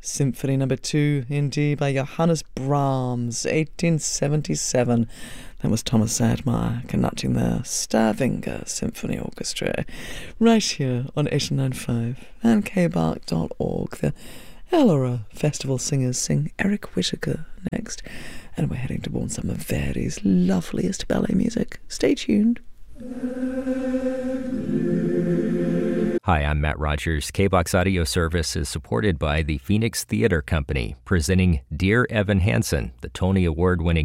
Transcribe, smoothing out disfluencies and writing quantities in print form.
Symphony No. 2 in D by Johannes Brahms, 1877. That was Thomas Sadmeyer conducting the Stavanger Symphony Orchestra, right here on 89.5 and kbark.org. The Ellora Festival singers sing Eric Whittaker next, and we're heading towards some of Verdi's loveliest ballet music. Stay tuned. Hi, I'm Matt Rogers. KBox Audio Service is supported by the Phoenix Theater Company, presenting Dear Evan Hansen, the Tony Award-winning